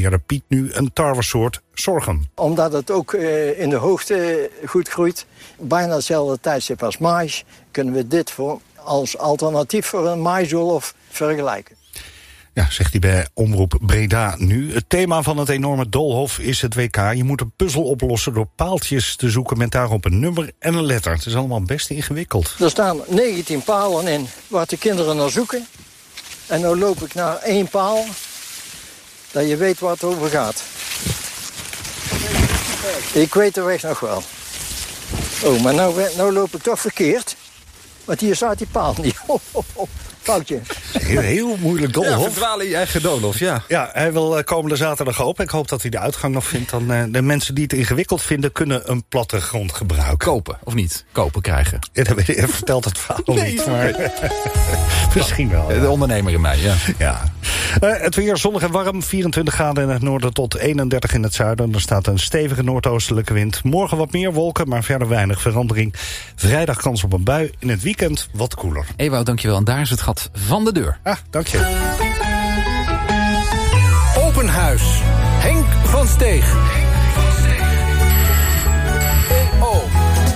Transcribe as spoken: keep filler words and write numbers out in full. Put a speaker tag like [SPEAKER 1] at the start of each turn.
[SPEAKER 1] beheerder Piet nu een tarwesoort sorghum.
[SPEAKER 2] Omdat het ook uh, in de hoogte goed groeit, bijna hetzelfde tijdstip als maïs, kunnen we dit voor, als alternatief voor een maïsdolhof vergelijken.
[SPEAKER 1] Ja, zegt hij bij Omroep Breda nu. Het thema van het enorme doolhof is het W K. Je moet een puzzel oplossen door paaltjes te zoeken met daarop een nummer en een letter. Het is allemaal best ingewikkeld.
[SPEAKER 2] Er staan negentien palen in waar de kinderen naar zoeken. En nu loop ik naar één paal, dat je weet waar het over gaat. Ik weet de weg nog wel. Oh, maar nou, nou loop ik toch verkeerd. Want hier staat die paal niet. Foutje.
[SPEAKER 1] Heel, heel moeilijk doolhof.
[SPEAKER 3] Ja, verdwalen in je eigen doolhof, ja.
[SPEAKER 1] Ja, hij wil komende zaterdag open. Ik hoop dat hij de uitgang nog vindt. Dan, uh, de mensen die het ingewikkeld vinden, kunnen een platte grond gebruiken.
[SPEAKER 3] Kopen, of niet? Kopen krijgen.
[SPEAKER 1] Ja, dat weet ik, hij vertelt het verhaal
[SPEAKER 3] nee,
[SPEAKER 1] niet, maar misschien wel. Ja.
[SPEAKER 3] De ondernemer in mij, ja.
[SPEAKER 1] ja. Uh, het weer zonnig en warm. vierentwintig graden in het noorden tot eenendertig in het zuiden. Er staat een stevige noordoostelijke wind. Morgen wat meer wolken, maar verder weinig verandering. Vrijdag kans op een bui. In het weekend wat koeler.
[SPEAKER 3] Ewout, dankjewel. En daar is het gat van de deur.
[SPEAKER 1] Ah, dank je.
[SPEAKER 4] Open Huis. Henk van Steeg.